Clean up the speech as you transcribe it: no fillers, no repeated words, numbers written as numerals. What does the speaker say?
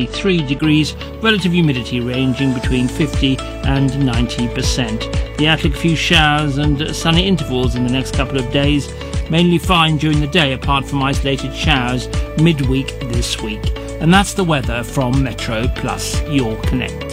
23 degrees, relative humidity ranging between 50 and 90%. The outlook, a few showers and sunny intervals in the next couple of days, mainly fine during the day apart from isolated showers midweek this week. And that's the weather from Metro Plus Your Connect.